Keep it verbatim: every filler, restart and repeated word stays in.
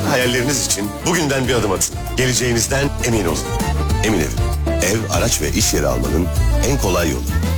hayalleriniz için bugünden bir adım atın. Geleceğinizden emin olun. Emin Ev. Ev, araç ve iş yeri almanın en kolay yolu.